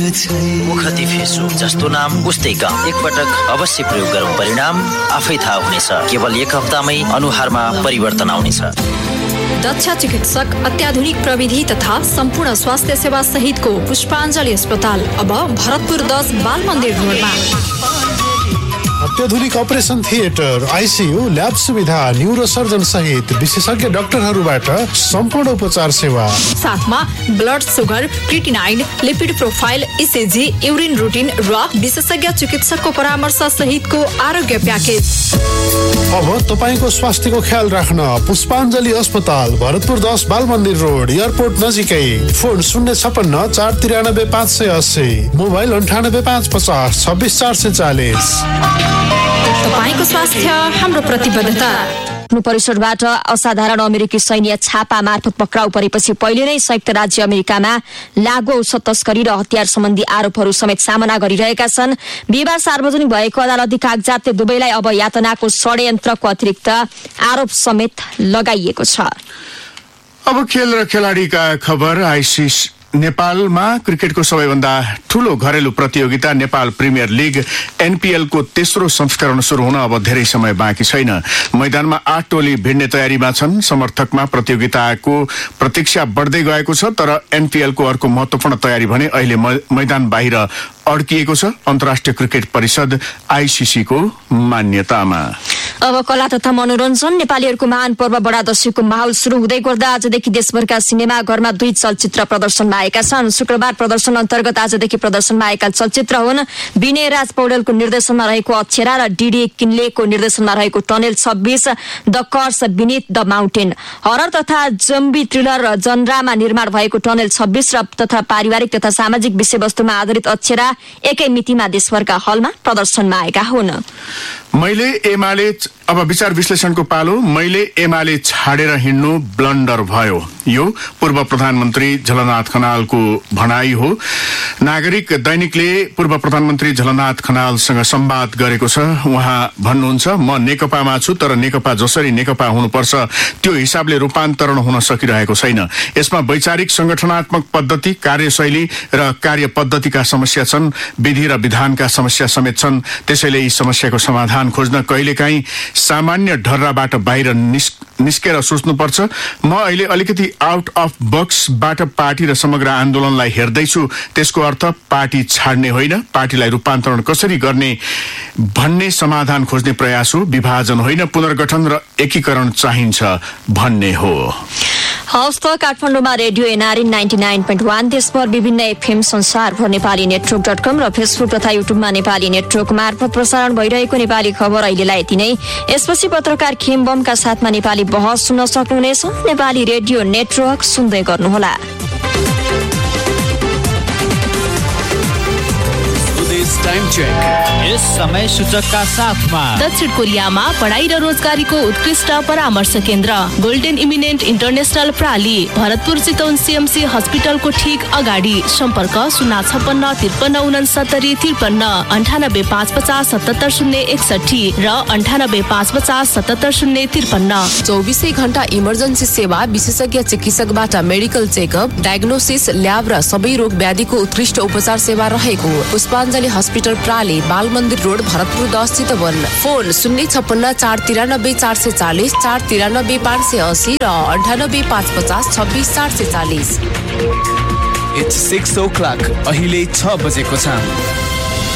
मुखती फेसु जस्तो नाम उस्तै काम। एकपटक अवश्य प्रयोग गरौँ, परिणाम आफै थाहा हुनेछ। केवल एक हप्तामै अनुहारमा परिवर्तन आउनेछ। दक्ष चिकित्सक, अत्याधुनिक प्रविधि तथा सम्पूर्ण स्वास्थ्य सेवा सहितको पुष्पाञ्जली अस्पताल अब भरतपुर 10 बाल मन्दिर रोडमा। अत्याधुनिक अपरेसन थिएटर, आइसियु, ल्याब सुविधा, न्युरोसर्जन सहित विशेषज्ञ डाक्टरहरूबाट सम्पूर्ण उपचार सेवा। साथमा blood sugar, creatinine, lipid profile, ECG, urine routine र विशेषज्ञ चिकित्सकको परामर्श सहितको आरोग्य प्याकेज। अब तपाईको स्वास्थ्यको ख्याल राख्न पुष्पाञ्जली अस्पताल, भरतपुर 10 बाल मन्दिर रोड, एयरपोर्ट नजिकै। Phone 056 493 580, mobile 98 550 26 440। तपाईको स्वास्थ्य हाम्रो प्रतिबद्धता। परिसरबाट असाधारण अमेरिकी सैन्य छापा मार्फत पक्राउ परेपछि पहिले नै संयुक्त राज्य अमेरिकामा लागू औषध तस्करी र हतियार सम्बन्धी आरोपहरू समेत सामना गरिरहेका छन्। बिहिबार सार्वजनिक भएको अदालती कागजातले दुवैलाई अब यातनाको षड्यन्त्रको अतिरिक्त आरोप समेत लगाइएको छ। अब खेल र खेलाडीका खबर। आइसिसी नेपालमा क्रिकेटको सबैभन्दा ठूलो घरेलु प्रतियोगिता नेपाल प्रिमियर लिग एनपीएल को तेस्रो संस्करण शुरू हुन अब धेरै समय बाँकी छैन। मैदानमा 8 टोली भिड्ने तयारीमा छन्। समर्थकमा प्रतियोगिताको प्रतीक्षा बढ्दै गएको छ, तर एनपीएल को अर्को महत्वपूर्ण तयारी भने अहिले मैदान बाहिर अड्किएको छ। अन्तर्राष्ट्रिय क्रिकेट परिषद आइसिसी को मान्यतामा। अब कला तथा मनोरञ्जन। नेपालीहरूको महान पर्व बडा दशैंको माहौल शुरू हुँदै गर्दा आजदेखि देशभरका सिनेमाघरमा 2 चलचित्र प्रदर्शनमा आएका छन्। शुक्रबार प्रदर्शन अन्तर्गत आजदेखि प्रदर्शनमा आएका चलचित्र हुन् विनय राज पौडेलको निर्देशनमा रहेको अक्षरा र डीडी किन्लेको निर्देशनमा रहेको tunnel 26, the curse beneath the mountain. Horror तथा जम्बी थ्रिलर जनरामा निर्माण भएको टनेल 26 र तथा पारिवारिक तथा सामाजिक विषयवस्तुमा आधारित अक्षरा एकै मितिमा देशभरका हलमा प्रदर्शनमा आएका हुन्। अब विचार विश्लेषणको पालो। मैले एमाले छाडेर हिँड्नु ब्लन्डर भयो, यो पूर्व प्रधानमन्त्री झलनाथ खनालको भनाई हो। नागरिक दैनिकले पूर्व प्रधानमन्त्री झलनाथ खनालसँग संवाद गरेको छ। उहाँ भन्नुहुन्छ, म नेकपामा छु, तर नेकपा जसरी नेकपा हुनुपर्छ त्यो हिसाबले रूपान्तरण हुन सकिरहेको छैन। यसमा वैचारिक संगठनात्मक पद्धति, कार्यशैली र कार्य पद्धतिका समस्या छन्, विधि र विधानका समस्या समेत छन्। त्यसैले यी समस्याको समाधान खोज्न कहिलेकाहीँ सामान्य ढर्राबाट बाहिर निस्केर सोच्नुपर्छ। म अहिले अलिकति आउट अफ बक्सबाट पार्टी र समग्र आन्दोलनलाई हेर्दैछु। त्यसको अर्थ पार्टी छाड्ने होइन, पार्टीलाई रूपान्तरण कसरी गर्ने भन्ने समाधान खोज्ने प्रयास हो, विभाजन होइन। पुनर्गठन र एकीकरण चाहिन्छ भन्ने हो। हवस् त काठमाडौँमा रेडियो एनआरई 99.1, देशभर विभिन्न एफएम, संसारभर नेपाली नेटवर्क.com र फेसबुक तथा युट्युबमा नेपाली नेटवर्क मार्फत प्रसारण भइरहेको नेपाली खबर अहिलेलाई यति नै। यसपछि पत्रकार खेमबमका साथमा नेपाली बहस सुन्न सक्नुहुनेछ। नेपाली रेडियो नेटवर्क सुन्दै गर्नुहोला। टाइम चेक यस समय सूचकका साथमा दक्षिण कोरियामा पढाइ र रोजगारीको उत्कृष्ट परामर्श केन्द्र golden eminent international प्राली, Bharatpur Chitwan CMC हस्पिटलको ठीक अगाडि। सम्पर्क 056 53 69 53 98 550 77 061 र 98 550 77 053। 24 घण्टा इमर्जेन्सी सेवा, विशेषज्ञ चिकित्सकबाट मेडिकल चेकअप, डायग्नोसिस, ल्याब र सबै रोग व्याधिको उत्कृष्ट उपचार सेवा रहेको पुष्पाञ्जली हस्पिटल प्राली, बाल मन्दिर रोड, भरतपुर 10 चितवन। फोन 056 493 440 493 580 र 98 550 26 440। It's 6 o'clock. अहिले 6 बजेको छ।